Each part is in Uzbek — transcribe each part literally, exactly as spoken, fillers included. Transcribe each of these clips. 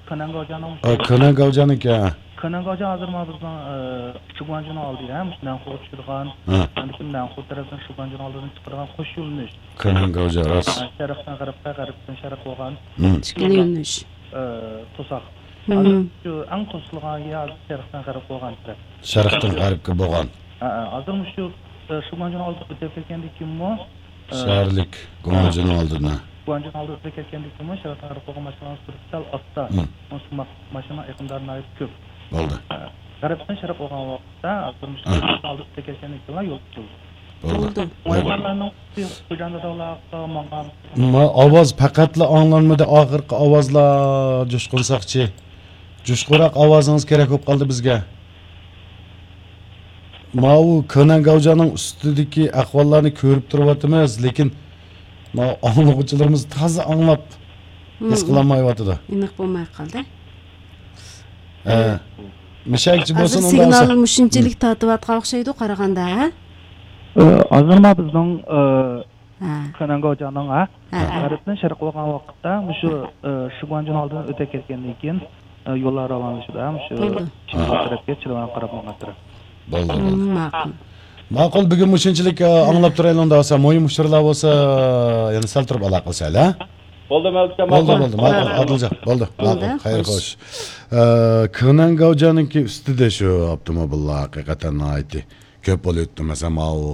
Kananga hocanın Kanan Gavcan'ınki ha. Kananga hoca hazır mı bizden Şubancı'nı aldı ya. Müslüman kulu çıkırgan. Müslüman kulu tarafından Şubancı'nı aldığını çıkırgan hoş yolmuş. Kanan Gavcan ras. Şeriften garipte garipten şerif olgan. Çıkılı yolmuş. Tosak. Şu en kusluğa ya şeriften garip olgan taraf. Şarıqdan qaribki bo'lgan. Hazır mı şu Şubancı'nı aldı ötekendi kim mi? Shaharlik Gumonjini oldina. Şubancı'nı aldı ötekendi kim mi? Şeriften garip olgan maşinalar sürüksel atta. Onun maşina yakınlarına ait köp. Bo'ldi. Garipten şerif olgan vaqtda hazır mı şu aldı ötekendi kim mi? Yol tutuldu. Bo'ldi. Oylarning qo'yganda davlatga mangan. Ma ovoz faqatla anglanmadi, oxirgi ovozlar jo'shqinsoqchi. Jo'shqinroq ovozingiz kerak bo'lib qoldi bizga. Ma u Kanan Gavjan'ın ustidagi ahvollarni ko'rib turyapmiz, lekin ma anglag'uvchilarimiz toza anglab his qilolmayotdi. Aniq bo'lmay qoldi. Ha. Mishakchi bo'lsin Hozir unda. signal mushunchalik tortayotgan o'xshaydi qaraganda, ha? Hazır mı bizden Ha. Kananga hocanın ha? Garipten şerif olgan vaqtda şu Şubancı'nın aldığını öte ketkendan keyin yollar alanışıda şu şimdi tarafga chiroyli qarab maqatira. Bo'ldi. Ma'qul. Ma'qul, bugun mushunchalik anglab turaylik unda bo'lsa, mo'yin mushtirlar bo'lsa, yana sal turib aloqa qilsaylar, ha? Bo'ldi, Mavludjon, Bo'ldi, bo'ldi. Ma'qul, Odiljon, bo'ldi. Ma'qul, xayr xo'sh. Kanan Gavjan'ınki ustida shu avtomobillar haqiqatan aytdi. Ko'p bo'lyapti, masalan, mau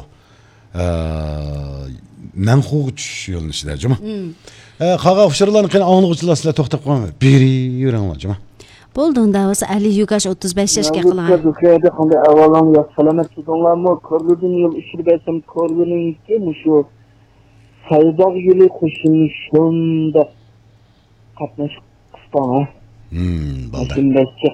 Nanxu tushish yo'lini ishida, juma. Qolgan ofisherlarni qani anglag'uvchilar sizlar to'xtab qolmang. Beri yuringlar, juma. Bo'ldi, unda bo'lsa Ali Yugash o'ttiz besh yoshga qilgan. Türkiye'de qanday avalan ya selamet tutunlarmı korgudun yıl işi besem korgunun ki şu sayıdak yılı koşulmuşunda katmış kıstana. Hmm, bo'ldi. Şimdi çık.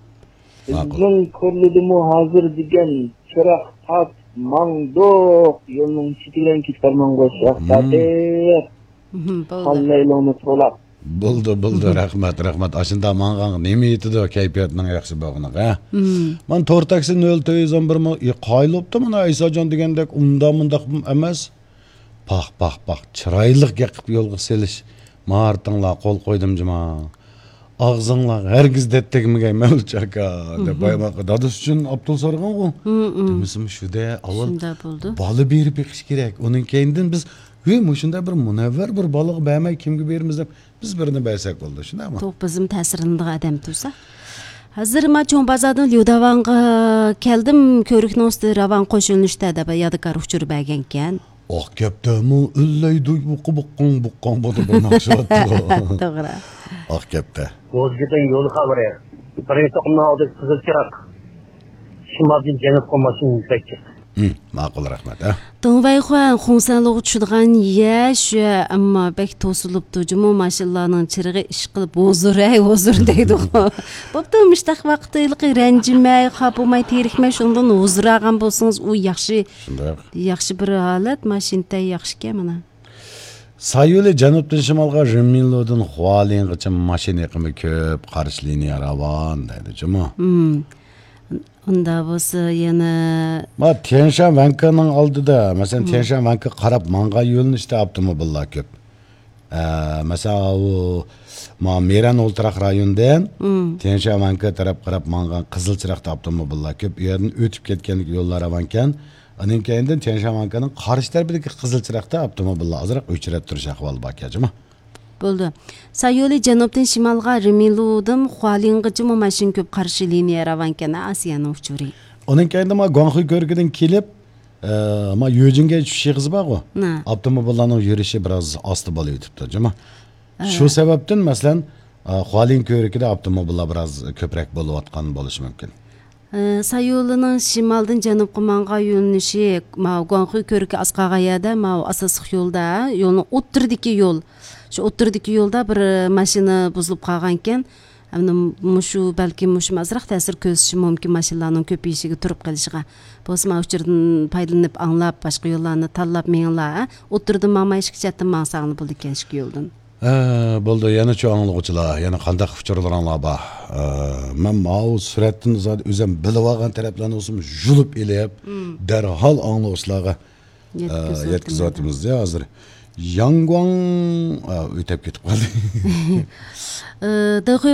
Bizim korgudumu hazır digen çırak tat mangdok yolun çitilen kitlerman koşak tabi. Bo'ldi. Halleylonu tolak. Bo'ldi, bo'ldi, rahmat, rahmat. Ashunda menga nima yetdi kayfiyatning yaxshi bo'lganiga, ha? Men to'rt taksi nol to'rt yuz o'n bir mi qoyilibdi mana Aysojon degandek unda mundaq emas. Pax, pax, pax, chiroyli qilib yo'lga selish. Martinglar qo'l qo'ydim jima. Og'zinglar hargiz dettegmagay Mavludjon deb baymoqqa dadis uchun Abdul so'ragan-ku. Demisim shuda avval Shunda bo'ldi. bola berib beqish kerak. Uning keyindan biz "Hey, shunda bir munavvar bir balık bermay kimga beramiz" deb biz birini bersak bo'ldi, shundaymi? To'q bizim ta'sirindiq adam tursa. Hozir men cho'ng bozordan Lyudavanga keldim, ko'rikning ustida Ravan qo'shilishda deb yodgor uchirib bergan ekan. Oh, kaptami ullaydi buqi buqqon buqqon bo'ldi bu naqshat. To'g'ri. Oh, kapta. O'zgadan yo'l xabari. Birinchi to'qimni oldi qizil chiroq. Shimoldan janub qo'masini yuksak. Hmm, ma'qul, rahmat, ha. Dongvay Xuan xongsanliq tushirgan yash, ammo bek to'silibdi. Juma mashinalarning chirig'i ish qilib o'ziray, o'zir deydi. Bo'pti, mushtaq vaqtda ranjimay, xapomay, terikmay shundan o'ziragan bo'lsangiz, u yaxshi. Shunday. Yaxshi bir holat, mashinada yaxshi-ke mana. Sayyo'li janubdan shimolga Rimillodan Xualingacha mashina yiqimi ko'p, qarshi liniya ravon deydi, juma. Hmm. Unda bo'lsa yana Ma Tianshan Vankaning oldida, masalan Tianshan Vanka qarab manga yo'lni ishda avtomobillar ko'p. Masalan, u ma Meran o'ltiraq rayondan Tianshan Vanka taraf qarab mangan qizil chiroqda avtomobillar ko'p. U yerdan o'tib ketgan yo'llar avankan. Uning keyindan Tianshan Vankaning qarshi tarafidagi qizil chiroqda avtomobillar ozroq o'chirib turish ahvoli bor ekan. bo'ldi. Sayyo'li janubdan shimolga Rimillodan Xualingacha mashin ko'p qarshi liniya ravankana Asiyaning uchuri. Uning keyinda ma Guangxi ko'rigidan kelib, ma Yojinga tushish qizi bor-ku. Avtomobillarning yurishi biroz osti bo'layotibdi, juma. Shu sababdan masalan Xualin ko'rigida avtomobillar biroz ko'proq bo'layotgan bo'lishi mumkin. Sayyo'lining shimoldan janubga manga yo'linishi ma Guangxi ko'rigi asqag'ayada ma asosiy yo'lda, yo'lning o'ttirdagi yo'l. Shu o'ttirdagi yo'lda bir mashina buzilib qolgan ekan. Mushu balki mushu azroq ta'sir ko'rsatishi mumkin mashinalarning ko'payishiga turib qolishiga. Bo'lsa uchirdan foydalanib anglab boshqa yo'llarni tanlab menglar, o'ttirdim mamayishga chatdan mansaqni bo'ldi ekan shu yo'ldan. Ha, bo'ldi, yana chu anglag'uvchilar, yana qanday uchurlarlar bor. Men mau suratdan zot o'zim bilib olgan taraflarni o'zim julib elib, darhol anglag'uvchilarga yetkazayapmiz hozir. Yangguang o'tib ketib qoldi.